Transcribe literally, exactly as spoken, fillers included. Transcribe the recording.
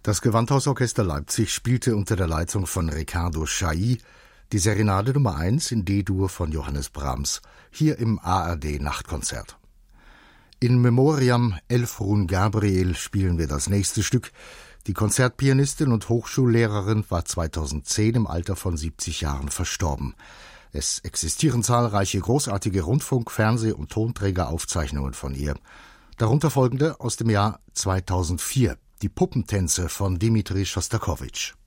Das Gewandhausorchester Leipzig spielte unter der Leitung von Riccardo Chailly die Serenade Nummer eins in D-Dur von Johannes Brahms, hier im A R D-Nachtkonzert. In Memoriam Elfrun Gabriel spielen wir das nächste Stück. Die Konzertpianistin und Hochschullehrerin war zweitausendzehn im Alter von siebzig Jahren verstorben. Es existieren zahlreiche großartige Rundfunk-, Fernseh- und Tonträgeraufzeichnungen von ihr. Darunter folgende aus dem Jahr zweitausendvier, die Puppentänze von Dmitri Schostakowitsch.